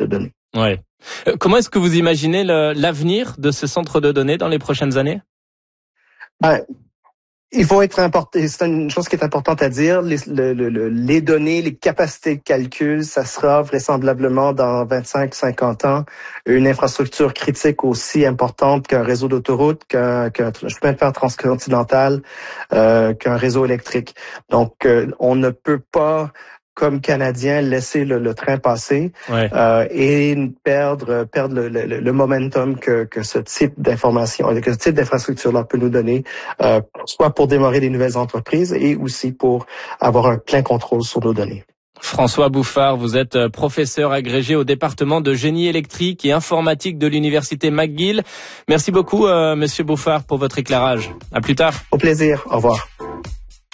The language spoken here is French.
données. Ouais. Comment est-ce que vous imaginez l'avenir de ce centre de données dans les prochaines années? Il faut être important. C'est une chose qui est importante à dire. Les données, les capacités de calcul, ça sera vraisemblablement dans 25-50 ans une infrastructure critique aussi importante qu'un réseau d'autoroute, qu'un chemin de fer transcontinental, qu'un réseau électrique. Donc, on ne peut pas, comme Canadiens, laisser le train passer et perdre le momentum que ce type d'information, que ce type d'infrastructure-là peut nous donner, soit pour démarrer des nouvelles entreprises et aussi pour avoir un plein contrôle sur nos données. François Bouffard, vous êtes professeur agrégé au département de génie électrique et informatique de l'université McGill. Merci beaucoup, Monsieur Bouffard, pour votre éclairage. À plus tard. Au plaisir. Au revoir.